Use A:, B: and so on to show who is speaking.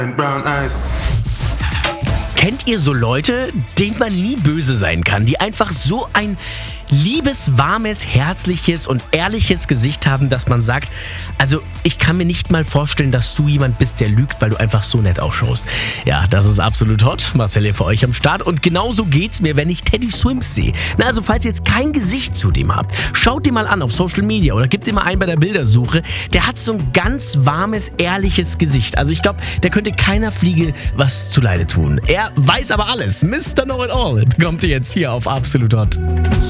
A: Brown eyes.
B: Kennt ihr so Leute, denen man nie böse sein kann, die einfach so ein liebes, warmes, herzliches und ehrliches Gesicht haben, dass man sagt, also ich kann mir nicht mal vorstellen, dass du jemand bist, der lügt, weil du einfach so nett ausschaust. Ja, das ist absolut hot. Marcel hier für euch am Start und genauso geht's mir, wenn ich Teddy Swims sehe. Na, also falls ihr jetzt kein Gesicht zu dem habt, schaut den mal an auf Social Media oder gebt ihn mal ein bei der Bildersuche. Der hat so ein ganz warmes, ehrliches Gesicht. Also ich glaube, der könnte keiner Fliege was zuleide tun. Er weiß aber alles. Mr. Know It All bekommt ihr jetzt hier auf Absolut Hot.